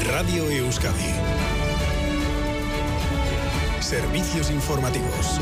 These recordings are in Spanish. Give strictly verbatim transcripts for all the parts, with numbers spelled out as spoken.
Radio Euskadi. Servicios informativos.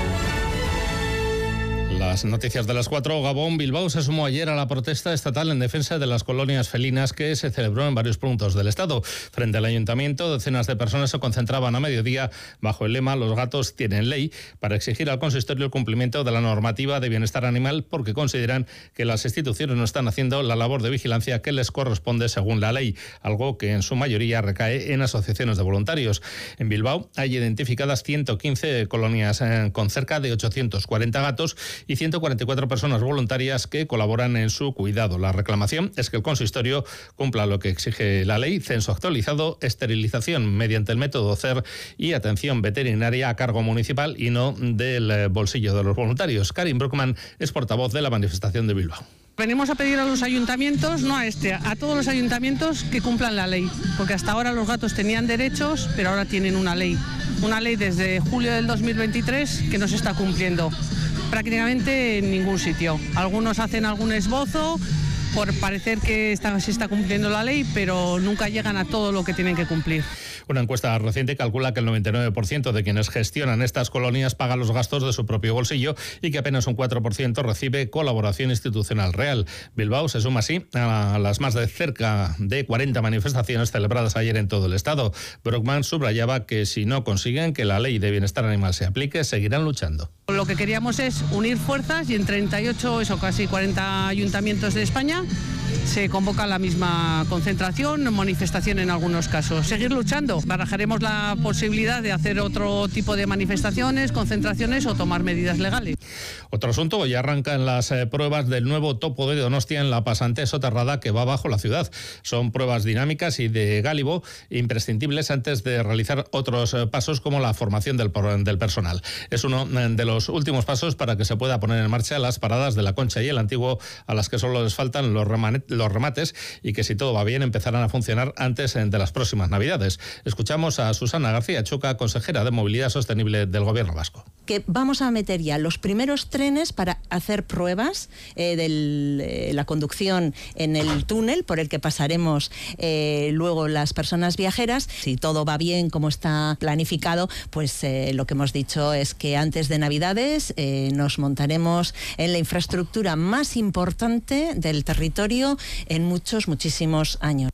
Las noticias de las cuatro. Gabón. Bilbao se sumó ayer a la protesta estatal en defensa de las colonias felinas que se celebró en varios puntos del estado. Frente al ayuntamiento, decenas de personas se concentraban a mediodía bajo el lema "Los gatos tienen ley", para exigir al consistorio el cumplimiento de la normativa de bienestar animal, porque consideran que las instituciones no están haciendo la labor de vigilancia que les corresponde según la ley, algo que en su mayoría recae en asociaciones de voluntarios. En Bilbao hay identificadas ciento quince colonias eh, con cerca de ochocientos cuarenta gatos y ciento cuarenta y cuatro personas voluntarias que colaboran en su cuidado. La reclamación es que el consistorio cumpla lo que exige la ley: censo actualizado, esterilización mediante el método C E R y atención veterinaria a cargo municipal y no del bolsillo de los voluntarios. Karin Bruckmann es portavoz de la manifestación de Bilbao. Venimos a pedir a los ayuntamientos, no a este, a todos los ayuntamientos que cumplan la ley, porque hasta ahora los gatos tenían derechos, pero ahora tienen una ley. Una ley desde julio del dos mil veintitrés que no se está cumpliendo prácticamente en ningún sitio. Algunos hacen algún esbozo por parecer que está, se está cumpliendo la ley, pero nunca llegan a todo lo que tienen que cumplir. Una encuesta reciente calcula que el noventa y nueve por ciento de quienes gestionan estas colonias pagan los gastos de su propio bolsillo y que apenas un cuatro por ciento recibe colaboración institucional real. Bilbao se suma así a las más de cerca de cuarenta manifestaciones celebradas ayer en todo el estado. Brockman subrayaba que si no consiguen que la ley de bienestar animal se aplique, seguirán luchando. Lo que queríamos es unir fuerzas y en treinta y ocho, eso casi cuarenta ayuntamientos de España se convoca la misma concentración, manifestación en algunos casos. Seguir luchando. Barajaremos la posibilidad de hacer otro tipo de manifestaciones, concentraciones o tomar medidas legales. Otro asunto, hoy arrancan las eh, pruebas del nuevo topo de Donostia en la pasante soterrada que va bajo la ciudad. Son pruebas dinámicas y de gálibo imprescindibles antes de realizar otros eh, pasos como la formación del, del personal. Es uno eh, de los últimos pasos para que se pueda poner en marcha las paradas de la Concha y el Antiguo, a las que solo les faltan los, remanet, los remates y que, si todo va bien, empezarán a funcionar antes eh, de las próximas Navidades. Escuchamos a Susana García Chuca, consejera de Movilidad Sostenible del Gobierno vasco. Que vamos a meter ya los primeros trenes para hacer pruebas de eh, eh, la conducción en el túnel por el que pasaremos eh, luego las personas viajeras. Si todo va bien como está planificado, pues eh, lo que hemos dicho es que antes de Navidades eh, nos montaremos en la infraestructura más importante del territorio en muchos, muchísimos años.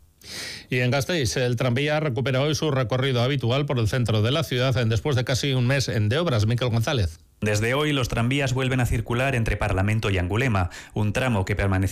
Y en Gasteiz, el tranvía recupera hoy su recorrido habitual por el centro de la ciudad después de casi un mes de obras. Miquel González. Desde hoy los tranvías vuelven a circular entre Parlamento y Angulema, un tramo que permanece